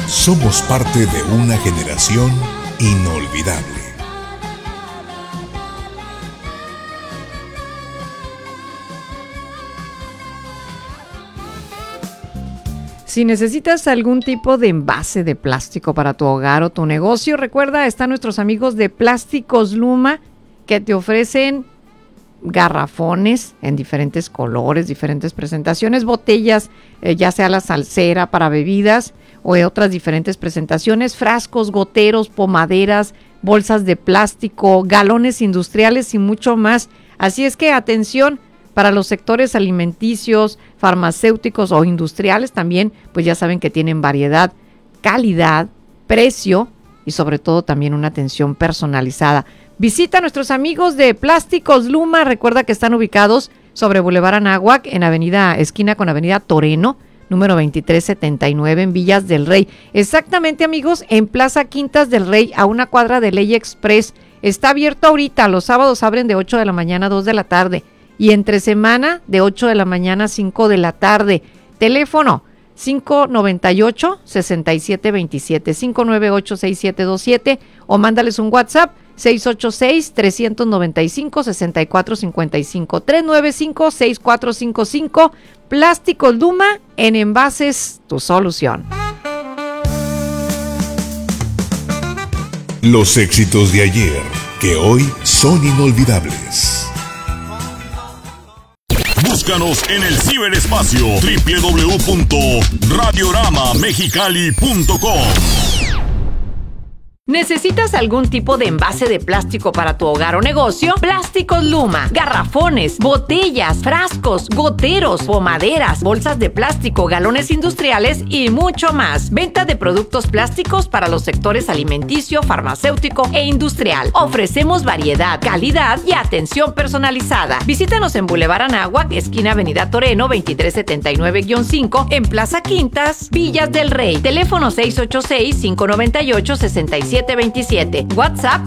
Somos parte de una generación inolvidable. Si necesitas algún tipo de envase de plástico para tu hogar o tu negocio, recuerda, están nuestros amigos de Plásticos Luma que te ofrecen garrafones en diferentes colores, diferentes presentaciones, botellas, ya sea la salsera para bebidas o de otras diferentes presentaciones, frascos, goteros, pomaderas, bolsas de plástico, galones industriales y mucho más. Así es que atención, para los sectores alimenticios, farmacéuticos o industriales también, pues ya saben que tienen variedad, calidad, precio y sobre todo también una atención personalizada. Visita a nuestros amigos de Plásticos Luma. Recuerda que están ubicados sobre Boulevard Anáhuac, en esquina con Avenida Toreno, número 2379 en Villas del Rey. Exactamente, amigos, en Plaza Quintas del Rey, a una cuadra de Ley Express. Está abierto ahorita, los sábados abren de 8 de la mañana a 2 de la tarde. Y entre semana de 8 de la mañana a 5 de la tarde. Teléfono 598-6727, 598-6727 o mándales un WhatsApp 686-395-6455, 395-6455. Plásticos Luma, en envases, tu solución. Los éxitos de ayer, que hoy son inolvidables. Búscanos en el ciberespacio www.radioramamexicali.com. ¿Necesitas algún tipo de envase de plástico para tu hogar o negocio? Plásticos Luma, garrafones, botellas, frascos, goteros, pomaderas, bolsas de plástico, galones industriales y mucho más. Venta de productos plásticos para los sectores alimenticio, farmacéutico e industrial. Ofrecemos variedad, calidad y atención personalizada. Visítanos en Boulevard Anáhuac, esquina Avenida Toreno, 2379-5, en Plaza Quintas, Villas del Rey. Teléfono 686-598-6727. WhatsApp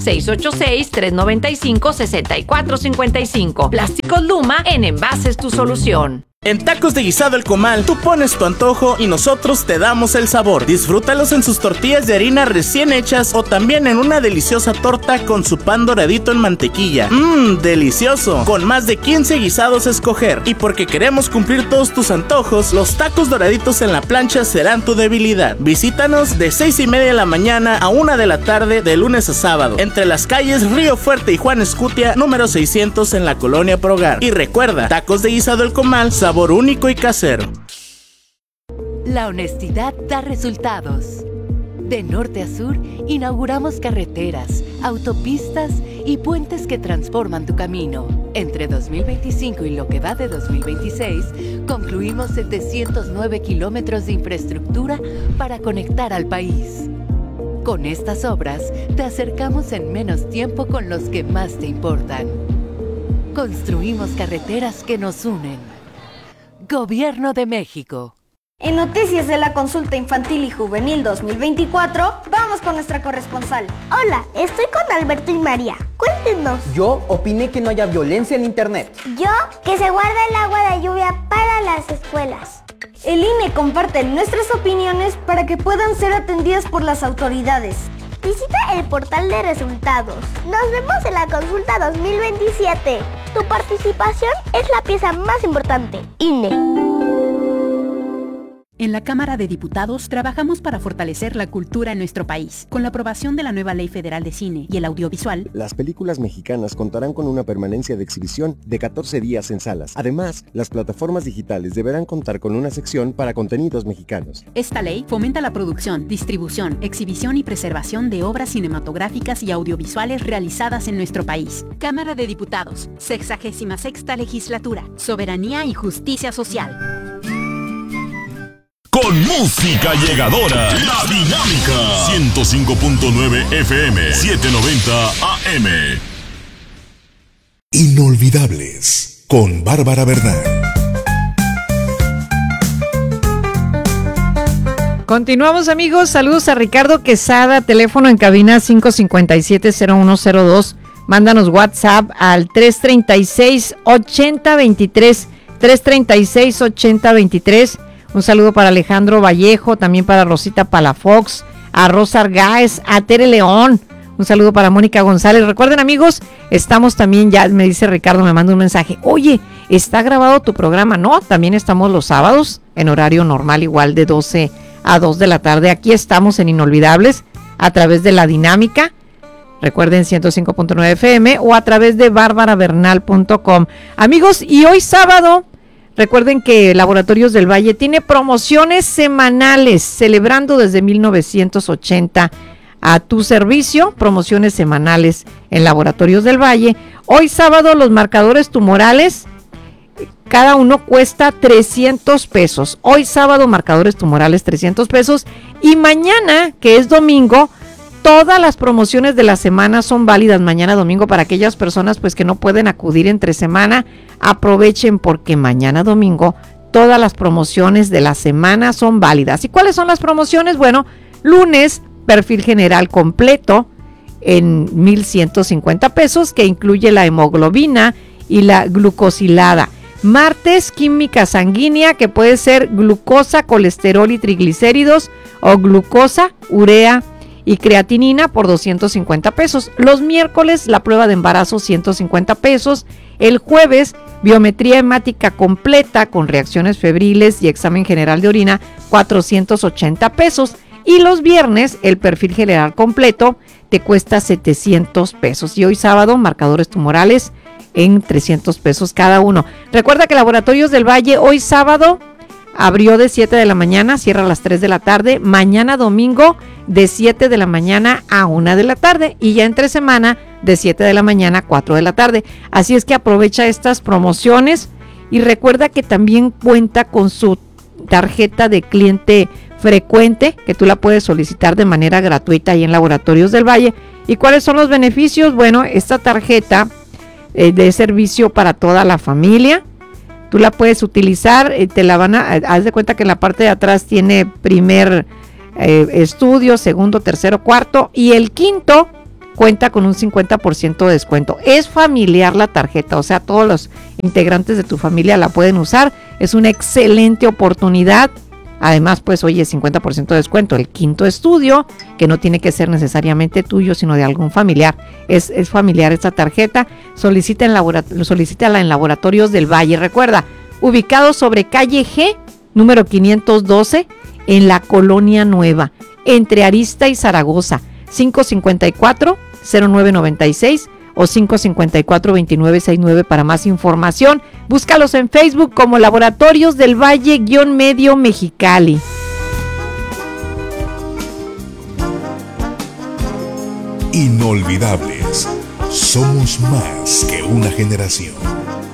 686-395-6455. Plásticos Luma, en envases tu solución. En Tacos de Guisado El Comal, tú pones tu antojo y nosotros te damos el sabor. Disfrútalos en sus tortillas de harina recién hechas o también en una deliciosa torta con su pan doradito en mantequilla. ¡Delicioso! Con más de 15 guisados a escoger. Y porque queremos cumplir todos tus antojos, los tacos doraditos en la plancha serán tu debilidad. Visítanos de 6:30 de la mañana a 1 de la tarde de lunes a sábado, entre las calles Río Fuerte y Juan Escutia, número 600 en la Colonia Progar. Y recuerda, Tacos de Guisado El Comal, sabor único y casero. La honestidad da resultados. De norte a sur, inauguramos carreteras, autopistas y puentes que transforman tu camino. Entre 2025 y lo que va de 2026, concluimos 709 kilómetros de infraestructura para conectar al país. Con estas obras, te acercamos en menos tiempo con los que más te importan. Construimos carreteras que nos unen. Gobierno de México. En noticias de la consulta infantil y juvenil 2024, vamos con nuestra corresponsal. Hola, estoy con Alberto y María. Cuéntenos. Yo opiné que no haya violencia en internet. Yo, que se guarda el agua de lluvia para las escuelas. El INE comparte nuestras opiniones para que puedan ser atendidas por las autoridades. Visita el portal de resultados. Nos vemos en la consulta 2027. Tu participación es la pieza más importante. INE. En la Cámara de Diputados trabajamos para fortalecer la cultura en nuestro país. Con la aprobación de la nueva Ley Federal de Cine y el Audiovisual, las películas mexicanas contarán con una permanencia de exhibición de 14 días en salas. Además, las plataformas digitales deberán contar con una sección para contenidos mexicanos. Esta ley fomenta la producción, distribución, exhibición y preservación de obras cinematográficas y audiovisuales realizadas en nuestro país. Cámara de Diputados, 66ª Legislatura, Soberanía y Justicia Social. Con música llegadora, La Dinámica, 105.9 FM, 790 AM. Inolvidables, con Bárbara Bernal. Continuamos, amigos. Saludos a Ricardo Quesada, teléfono en cabina 557-0102. Mándanos WhatsApp al 336-8023, 336-8023. Un saludo para Alejandro Vallejo, también para Rosita Palafox, a Rosa Argáez, a Tere León. Un saludo para Mónica González. Recuerden, amigos, estamos también, ya me dice Ricardo, me manda un mensaje. Oye, ¿está grabado tu programa? No, también estamos los sábados en horario normal, igual de 12 a 2 de la tarde. Aquí estamos en Inolvidables a través de La Dinámica. Recuerden 105.9 FM o a través de barbarabernal.com. Amigos, y hoy sábado, recuerden que Laboratorios del Valle tiene promociones semanales, celebrando desde 1980 a tu servicio, promociones semanales en Laboratorios del Valle. Hoy sábado los marcadores tumorales, cada uno cuesta 300 pesos. Hoy sábado marcadores tumorales 300 pesos y mañana, que es domingo, todas las promociones de la semana son válidas mañana domingo para aquellas personas pues que no pueden acudir entre semana. Aprovechen porque mañana domingo todas las promociones de la semana son válidas. ¿Y cuáles son las promociones? Bueno, lunes, perfil general completo en 1,150 pesos, que incluye la hemoglobina y la glucosilada. Martes, química sanguínea, que puede ser glucosa, colesterol y triglicéridos, o glucosa, urea y creatinina por 250 pesos. Los miércoles, la prueba de embarazo, 150 pesos. El jueves, biometría hemática completa con reacciones febriles y examen general de orina, 480 pesos. Y los viernes, el perfil general completo te cuesta 700 pesos. Y hoy sábado, marcadores tumorales en 300 pesos cada uno. Recuerda que Laboratorios del Valle hoy sábado abrió de 7 de la mañana, cierra a las 3 de la tarde. Mañana domingo de 7 de la mañana a 1 de la tarde. Y ya entre semana de 7 de la mañana a 4 de la tarde. Así es que aprovecha estas promociones y recuerda que también cuenta con su tarjeta de cliente frecuente, que tú la puedes solicitar de manera gratuita ahí en Laboratorios del Valle. ¿Y cuáles son los beneficios? Bueno, esta tarjeta de servicio para toda la familia, tú la puedes utilizar, te la van a, haz de cuenta que en la parte de atrás tiene primer estudio, segundo, tercero, cuarto, y el quinto cuenta con un 50% de descuento. Es familiar la tarjeta, o sea, todos los integrantes de tu familia la pueden usar. Es una excelente oportunidad. Además, pues, oye, 50% de descuento. El quinto estudio, que no tiene que ser necesariamente tuyo, sino de algún familiar. Es familiar esta tarjeta. Solicítala en Laboratorios del Valle. Recuerda, ubicado sobre calle G, número 512, en la Colonia Nueva, entre Arista y Zaragoza. 554-0996 o 554-2969 para más información. Búscalos en Facebook como Laboratorios del Valle-Medio Mexicali. Inolvidables. Somos más que una generación.